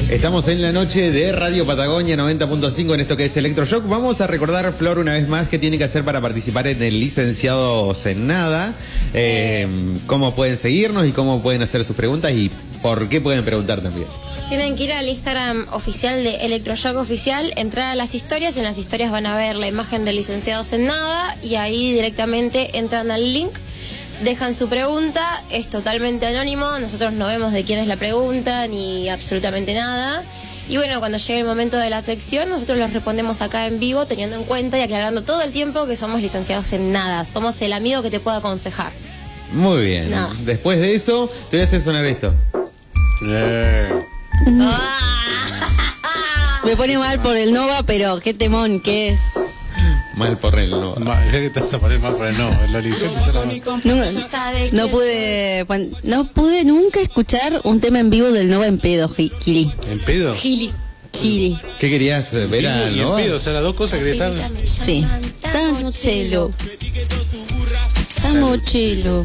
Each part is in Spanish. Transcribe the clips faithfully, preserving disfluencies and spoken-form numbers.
Estamos en la noche de Radio Patagonia noventa punto cinco en esto que es Electroshock. Vamos a recordar, Flor, una vez más qué tiene que hacer para participar en el Licenciados en Nada, eh, cómo pueden seguirnos y cómo pueden hacer sus preguntas y por qué pueden preguntar también. Tienen que ir al Instagram oficial de Electroshock Oficial, entrar a las historias, en las historias van a ver la imagen de Licenciados en Nada y ahí directamente entran al link, dejan su pregunta, es totalmente anónimo, nosotros no vemos de quién es la pregunta ni absolutamente nada. Y bueno, cuando llegue el momento de la sección, nosotros los respondemos acá en vivo, teniendo en cuenta y aclarando todo el tiempo que somos licenciados en nada, somos el amigo que te puede aconsejar. Muy bien, nada. Después de eso, te voy a hacer sonar esto. Eh. Me pone mal por el Nova, pero qué temón que es. Mal por el Nova. Mal, que te vas a poner mal por el Nova, Loli. No, no pude, no pude nunca escuchar un tema en vivo del Nova en pedo, Gili. ¿En pedo? Gili. Gili. ¿Qué querías ver a y Nova? En pedo, o sea, las dos cosas querías estar. Sí. Tamochelo. Tamochelo.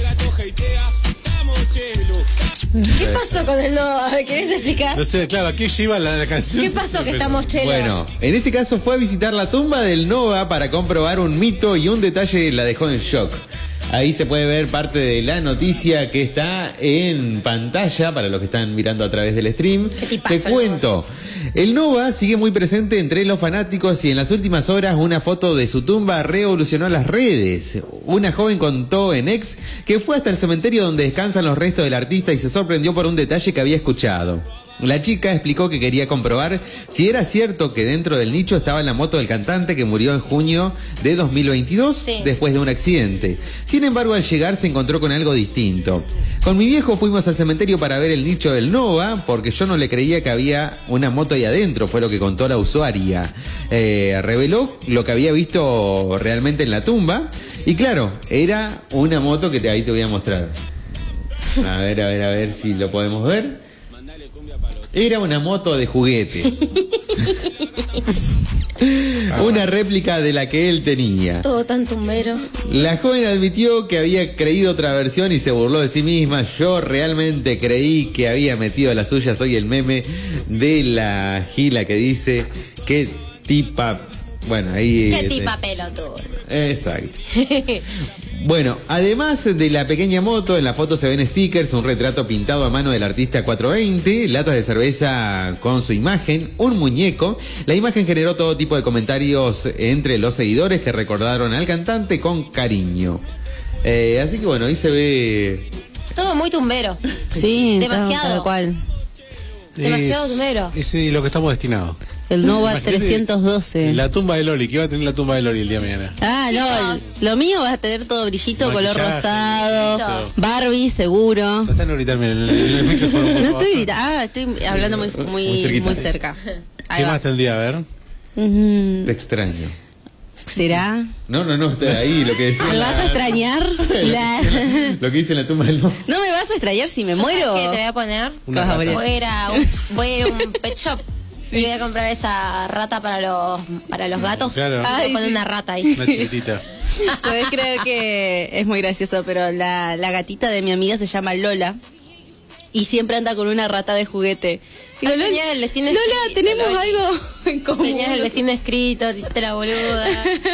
¿Qué pasó con el Nova? ¿Me querés explicar? No sé, claro, aquí lleva la, la canción. ¿Qué pasó que estamos chelo? Bueno, en este caso fue a visitar la tumba del Nova para comprobar un mito y un detalle la dejó en shock. Ahí se puede ver parte de la noticia que está en pantalla para los que están mirando a través del stream. Te cuento, el Nova sigue muy presente entre los fanáticos y en las últimas horas una foto de su tumba revolucionó las redes. Una joven contó en X que fue hasta el cementerio donde descansan los restos del artista y se sorprendió por un detalle que había escuchado. La chica explicó que quería comprobar si era cierto que dentro del nicho estaba la moto del cantante que murió en junio de dos mil veintidós, sí, después de un accidente. Sin embargo, al llegar se encontró con algo distinto. Con mi viejo fuimos al cementerio para ver el nicho del Nova, porque yo no le creía que había una moto ahí adentro, fue lo que contó la usuaria. Eh, reveló lo que había visto realmente en la tumba, y claro, era una moto que te, ahí te voy a mostrar. A ver, a ver, a ver si lo podemos ver. Era una moto de juguete. Una réplica de la que él tenía. Todo tan tumbero. La joven admitió que había creído otra versión y se burló de sí misma. Yo realmente creí que había metido la suya. Soy el meme de la Gila que dice que tipa... Bueno, ahí... ¿Qué tipa pelotudo? Exacto. Bueno, además de la pequeña moto, en la foto se ven stickers, un retrato pintado a mano del artista cuatrocientos veinte, latas de cerveza con su imagen, un muñeco. La imagen generó todo tipo de comentarios entre los seguidores que recordaron al cantante con cariño. Eh, así que bueno, ahí se ve... Todo muy tumbero. Sí, demasiado. Tal cual. Demasiado tumbero. Es sí, lo que estamos destinados. El Nova trescientos doce. La tumba de Loli, que va a tener la tumba de Loli el día de mañana. Ah, no, lo mío va a tener todo brillito, color rosado, todo. Barbie, seguro. Tratá de no gritarme en el, en el micrófono. No estoy gritando, ah, estoy hablando muy, muy, muy, muy cerca. Ahí ¿Qué va. más tendría? A ver. Uh-huh. Te extraño. ¿Será? No, no, no, está ahí lo que decía. ¿Me vas a extrañar? La... Lo que dice en la tumba del Nova. ¿No me vas a extrañar si me muero? ¿Qué te voy a poner? Una voy a ir a un, voy a ir a un pet shop. Sí. Y voy a comprar esa rata para los para los gatos. Claro. Voy a poner sí. una rata ahí. Una chiquitita. Podés creer que es muy gracioso, pero la, la gatita de mi amiga se llama Lola y siempre anda con una rata de juguete. Digo, Ay, Lola, tenías el destino Lola, escrito, tenemos Lola. algo en común. Tenías el vecino escrito, te hiciste la boluda.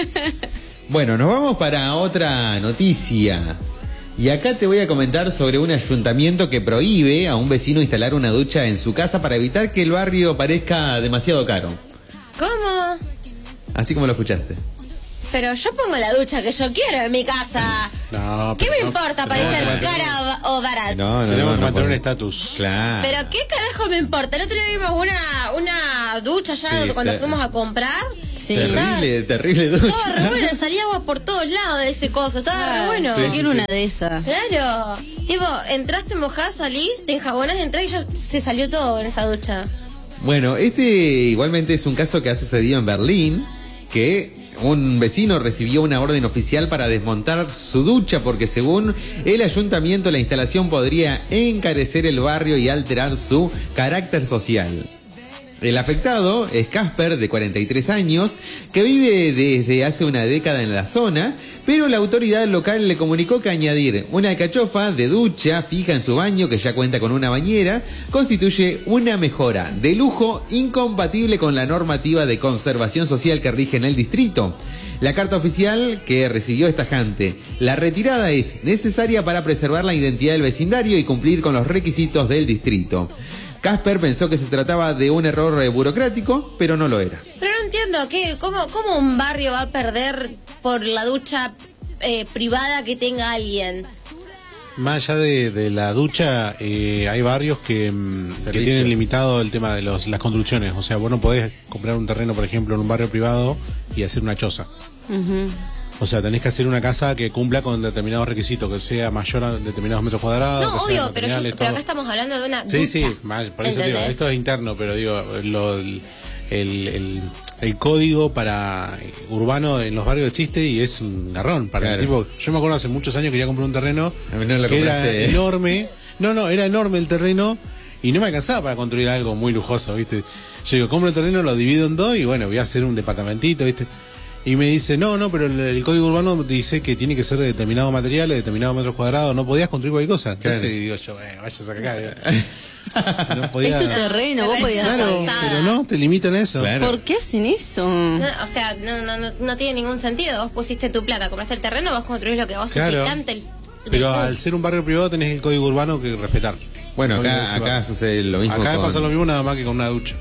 Bueno, nos vamos para otra noticia. Y acá te voy a comentar sobre un ayuntamiento que prohíbe a un vecino instalar una ducha en su casa para evitar que el barrio parezca demasiado caro. ¿Cómo? Así como lo escuchaste. Pero yo pongo la ducha que yo quiero en mi casa. No, ¿Qué me no, importa no, parecer no, no, cara o, o barata? No, no, Tenemos no, que no, mantener no, un estatus. Claro. Pero ¿qué carajo me importa? El otro día vimos una, una ducha ya Sí, cuando te- fuimos a comprar. Sí. Terrible, terrible ducha. Estaba re bueno, salía agua por todos lados de ese coso, estaba re bueno. Yo quiero una de esas. Claro. Tipo, entraste, mojás, salís, te enjabonás, entrás y ya se salió todo en esa ducha. Bueno, este igualmente es un caso que ha sucedido en Berlín, que un vecino recibió una orden oficial para desmontar su ducha porque según el ayuntamiento la instalación podría encarecer el barrio y alterar su carácter social. El afectado es Casper, de cuarenta y tres años, que vive desde hace una década en la zona, pero la autoridad local le comunicó que añadir una alcachofa de ducha fija en su baño, que ya cuenta con una bañera, constituye una mejora de lujo incompatible con la normativa de conservación social que rige en el distrito. La carta oficial que recibió es tajante. La retirada es necesaria para preservar la identidad del vecindario y cumplir con los requisitos del distrito. Casper pensó que se trataba de un error burocrático, pero no lo era. Pero no entiendo, ¿qué? ¿Cómo, cómo un barrio va a perder por la ducha eh, privada que tenga alguien? Más allá de, de la ducha, eh, hay barrios que, que tienen limitado el tema de los, las construcciones. O sea, vos no podés comprar un terreno, por ejemplo, en un barrio privado y hacer una choza. Uh-huh. O sea, tenés que hacer una casa que cumpla con determinados requisitos, que sea mayor a determinados metros cuadrados. No, que obvio, pero, yo, pero acá estamos hablando de una sí, ducha. Sí, sí, por eso ¿entendés? digo, esto es interno, pero digo, lo, el, el, el, el código para urbano en los barrios existe y es un garrón. Para claro. el tipo, yo me acuerdo hace muchos años que quería comprar un terreno no que era enorme. No, no, era enorme el terreno y no me alcanzaba para construir algo muy lujoso, ¿viste? Yo digo, compro el terreno, lo divido en dos y bueno, voy a hacer un departamentito, ¿viste? Y me dice, no, no, pero el, el código urbano dice que tiene que ser de determinado material, de determinados metros cuadrados, no podías construir cualquier cosa. Entonces claro. digo yo, bueno, vayas a acá. Digo. No podía... Es tu terreno, vos podías claro, hacer. Pero no, te limitan a eso. Claro. ¿Por qué hacen eso? No, o sea, no, no, no, no tiene ningún sentido. Vos pusiste tu plata, compraste el terreno, vos construís lo que vos claro. te cante el... Pero al ser un barrio privado tenés el código urbano que respetar. Bueno, acá, acá sucede lo mismo. Acá con... pasa lo mismo nada más que con una ducha.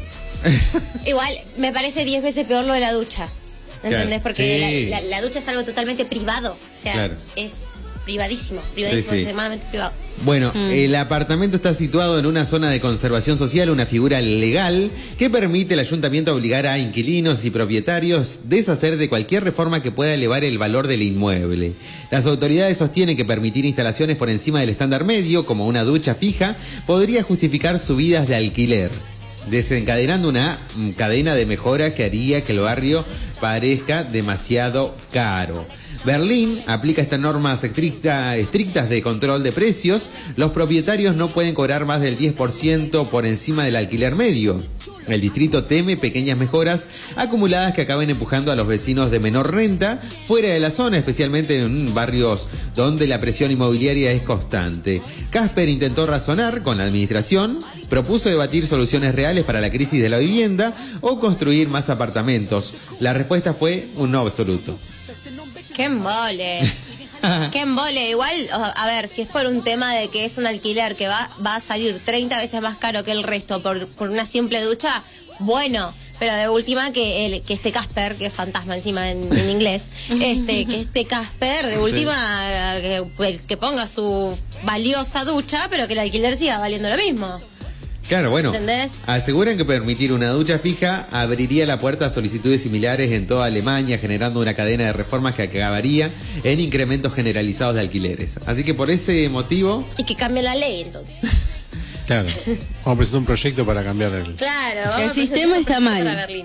Igual, me parece diez veces peor lo de la ducha. ¿Entendés? Claro. Porque sí. la, la, la ducha es algo totalmente privado. O sea, claro. es privadísimo, privadísimo, sí, sí. extremadamente privado. Bueno, mm. el apartamento está situado en una zona de conservación social, una figura legal que permite al ayuntamiento obligar a inquilinos y propietarios deshacer de cualquier reforma que pueda elevar el valor del inmueble. Las autoridades sostienen que permitir instalaciones por encima del estándar medio, como una ducha fija, podría justificar subidas de alquiler, desencadenando una cadena de mejoras que haría que el barrio parezca demasiado caro. Berlín aplica estas normas estricta, estrictas de control de precios. Los propietarios no pueden cobrar más del diez por ciento por encima del alquiler medio. El distrito teme pequeñas mejoras acumuladas que acaben empujando a los vecinos de menor renta fuera de la zona, especialmente en barrios donde la presión inmobiliaria es constante. Casper intentó razonar con la administración, propuso debatir soluciones reales para la crisis de la vivienda o construir más apartamentos. La respuesta fue un no absoluto. ¡Qué embole! ¡Qué embole! Igual, a ver, si es por un tema de que es un alquiler que va, va a salir treinta veces más caro que el resto por, por una simple ducha, bueno, pero de última que el, que este Casper, que es fantasma encima en, en inglés, este que este Casper, de última, que, que ponga su valiosa ducha, pero que el alquiler siga valiendo lo mismo. Claro, bueno, ¿entendés? Aseguran que permitir una ducha fija abriría la puerta a solicitudes similares en toda Alemania, generando una cadena de reformas que acabaría en incrementos generalizados de alquileres. Así que por ese motivo... Y que cambie la ley, entonces. Claro, vamos a presentar un proyecto para cambiar el... Claro, vamos el sistema está mal. Para Berlín.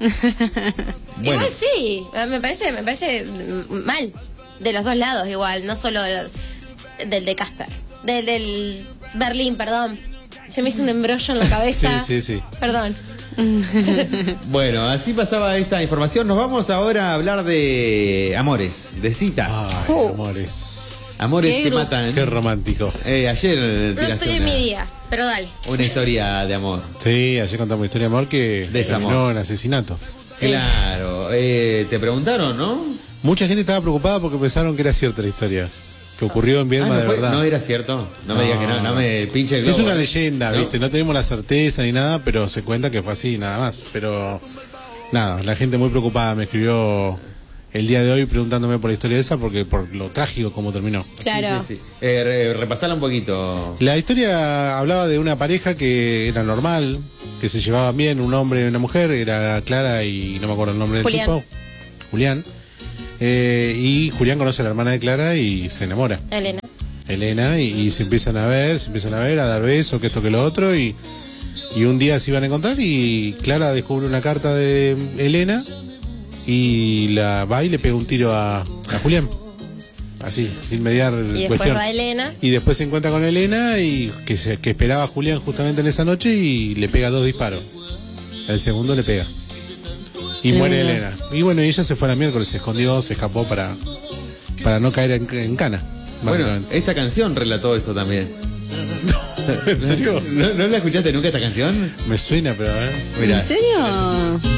Bueno. Igual sí, me parece, me parece mal. De los dos lados igual, no solo del, del de Casper. Del, del Berlín, perdón. Se me hizo un embrollo en la cabeza. Sí, sí, sí. Perdón. Bueno, así pasaba esta información. Nos vamos ahora a hablar de amores, de citas. Ay, uh. amores. Amores Qué que gru- matan. Qué romántico. Eh, ayer No tiraste estoy en una, mi día, pero dale. una historia de amor. Sí, ayer contamos una historia de amor que Desamor. terminó en asesinato. Sí. Claro, eh, te preguntaron, ¿no? Mucha gente estaba preocupada porque pensaron que era cierta la historia. Que ocurrió en Viedma Ah, ¿no de fue? verdad. No era cierto. No, me digas que no, no me pinche el Es globo. una leyenda, ¿No? ¿viste? No tenemos la certeza ni nada, pero se cuenta que fue así, nada más. Pero nada, la gente muy preocupada me escribió el día de hoy preguntándome por la historia esa, porque por lo trágico como terminó. Claro. Sí, sí, sí. Eh, re- repasala un poquito. La historia hablaba de una pareja que era normal, que se llevaban bien, un hombre y una mujer, era Clara y no me acuerdo el nombre del Julián. tipo. Julián. Eh, y Julián conoce a la hermana de Clara y se enamora. Elena. Elena, y, y se empiezan a ver, se empiezan a ver, a dar besos, que esto, que lo otro, y, y un día se iban a encontrar y Clara descubre una carta de Elena y la va y le pega un tiro a, a Julián. Así, sin mediar Y después cuestión. va Elena. Y después se encuentra con Elena y que, se, que esperaba a Julián justamente en esa noche y le pega dos disparos. El segundo le pega. Y Tremendo. muere Elena. Y bueno, y ella se fue a la miércoles, se escondió, se escapó para, para no caer en, en cana. Bueno, básicamente. esta canción relató eso también. ¿En serio? ¿No, ¿No la escuchaste nunca esta canción? Me suena, pero a ver. Mirá. ¿En serio?